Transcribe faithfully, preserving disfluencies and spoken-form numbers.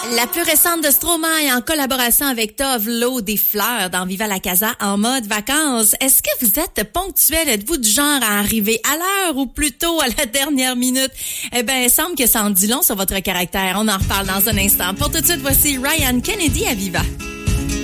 La plus récente de Stromae en collaboration avec Tove Lo, des fleurs dans Viva la Casa en mode vacances. Est-ce que vous êtes ponctuel? Êtes-vous du genre à arriver à l'heure ou plutôt à la dernière minute? Eh ben, il semble que ça en dit long sur votre caractère. On en reparle dans un instant. Pour tout de suite, voici Ryan Kennedy à Viva.